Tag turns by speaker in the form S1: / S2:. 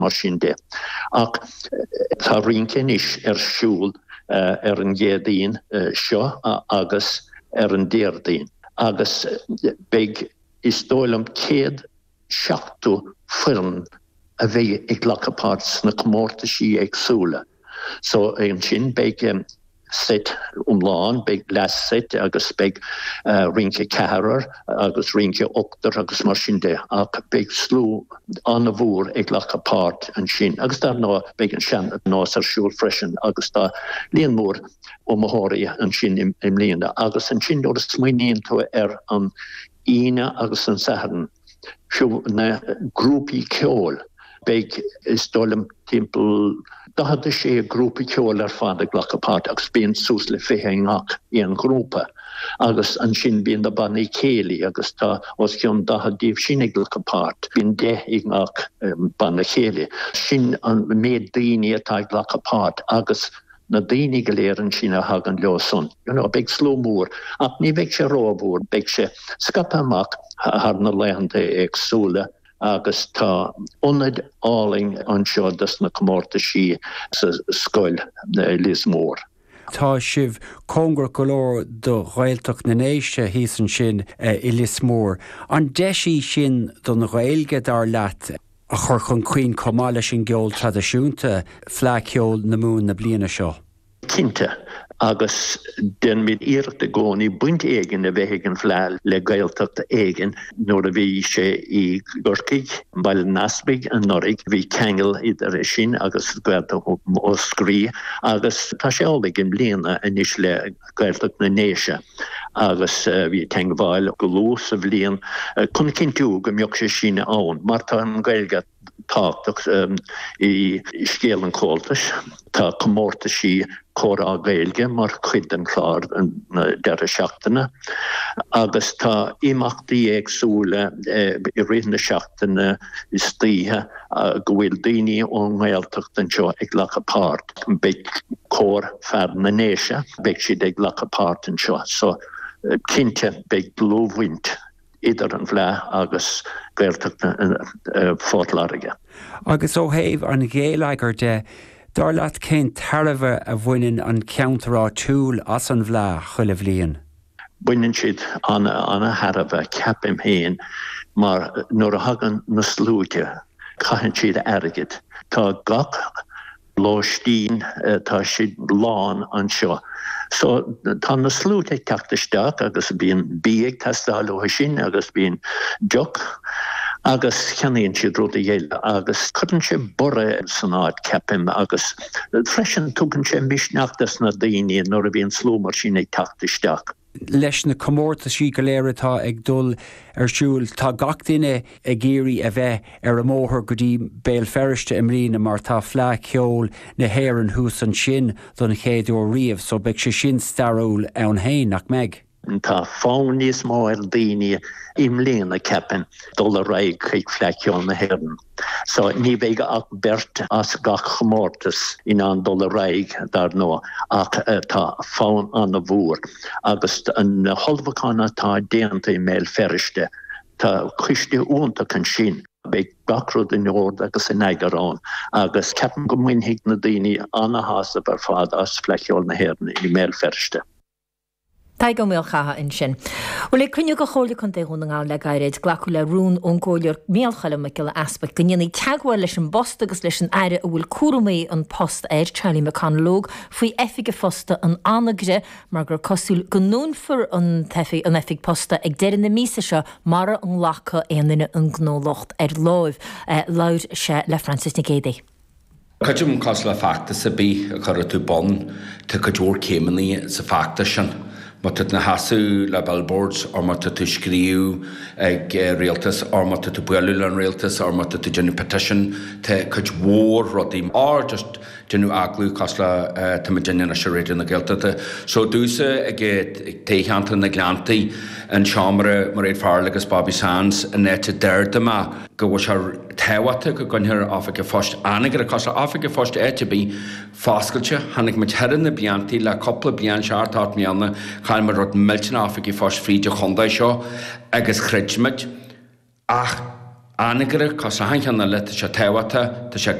S1: mar sin de. Ach tá rincenis siúl an géadaín seo agus an déardaín. Agus beag is dólam céad seachtú firm a bheith ag lachapát na comórtaisí agsúla. So an sin beag sit láin, beag les sit agus beag rince cearar agus rince ochtar agus mar sin de ach beag slú an a bhúr ag lachapát an sin. Agus dar ná beag an sean nás ar siúl freisin agus tá líon mór ó mothirí an sin im líana. Agus an sin dóras smaoiníonn tú an ine agus an saharan. Fiú na grúpi ceol beag is dólam timppel da sé grúpi ceol fád ag lachapát agus bíon sús le féhangach í an grúpa. Agus an sin bíon da banna chéli agus tá os cion díobh sin ag lachapát. Bíon ag banna chéli. Sin an méad daoine atá ag lachapát agus na daoine go léireann sin a hagan leoson. Beag slómór, ach ní bheadh sé rábhór, beag sé scapamach ar na leanta agsúla agus tá ionad áling anseo dus na comórtaisí sa scoil Lismór.
S2: Tá sibh congur go leor do Ghaeltacht na néise híos an sin i Lismór. An deisí sin don Ghaelge dar leat a chur chun cuoin comála sin geol tradiisiúnta fleaceol na mún na bliana seo.
S1: Cinte agus den mid iirte gcónaí buint éigen a bheith an phleal le Gaeltacht éigen nuair a bhí sé í Gorcaig, bail Nasbig an Norig, bhí ceangel idir sin agus Gaelta ó scrí agus tá sé álaigh an bliana inis le Gaeltacht na néise. Agus bhí teangmháil go lús a bhliain chun cinú go mbeadh sé sin ann, mar tá an Gaelga táach i scéal an cóiltas, tá comórtaisí córa Gaelge mar chuid an chlár deire seachtainna. Agus tá imachtaí agsúla i riadna seachtainna is títhe go bhfuil daoine ón Gaeltacht anseo ag lachapát. Beidh cór fear na néise, beidh siad ag lachapát anseo. So cinte beidh blómhaint idir an bhlea agus Gaeltacht fótláige.
S2: Agus ó thaobh an ggéalagar de dar leat cén tarbh a bhaineann an ceantará túil as an bhlea chuile bhliain.
S1: Baineann siad anna harbh ceapim héin, mar nuair a hagan na slúide caitheann siad airgid. Tá gach lóistín tá siad lán anseo. So tá na slúide ceachtasteach agus bíon bíag tastáil ó sin agus bíon deoch agus cheanaíonn siad rud a dhéile agus chuann sé borra san áid ceapim agus freisin tugann sé misneachtas na daoine nuair a bhíon slú mar sin ag ceachtasteach.
S2: Leis na comórtaisí go léir atá ag dul siúl tá gach duine ag géirí a bheith ar a móthir go dtí béal ferriste imrína mar tá fleaceol na héir an hús an sin don chéadú riamh so beidh sé sin starúil ann hain nach meig.
S1: Tá fáin níos mó ar daoine imlíana ceapin dul a raig chuig fleaceol na héireann. So ní bheidh ach bert as gach chomórtas in an dul a raig dar nó ach tá fáin an a bhúr. Agus an holbhacána tá déanta i méil ferriste. Tá chuiste úntaach an sin. Beidh gachrúd in ord agus in aigerán. Agus ceapan go mhainfhic na daoine anna hása bar fad as fleaceol na héireann i méil ferriste.
S3: Tá go méal chatha in sin. Well cruinne go chola chun éún an le gairid glacu le rún ón ggóileor méalchaile me le aspect go nnéanaí teagháil leis an bost agus leis an aire a bhfuil cuairmaí an post Charlie McConlóg faoi efige fosta an anagre mar gur cosúil go nónfur an efig posta ag deireann na mísa seo mar an lacha aanaine an gnólocht láimh lair se le Francis na Gédé.
S4: Caidím cos le facta sa bí a chur tú bon tu go dúir céimení sa facta sin. Mata na hasú le billboards or mata tú scríú ag réaltas or mata tú builú an réaltas or mata tú genú petition te chuid mhór rodí or just genú aglú cos le tamidine na siréidir na Gaeltachta. So dúsa ag téithanta na gleantaí an seamara mar réad fearr agus Bobby Sands a nete deirda ma go bhfuil se táhata go gunthir áfrica fáist anagar a cos áfrica fáist éitebí fáscailte hanig me teann na biantaí le coppla bian seartát mianna chaim mar rud miltin áfrica fáist fríide chundaid seo agus chridmid ach anigre cos a hanchanna le se tewata, se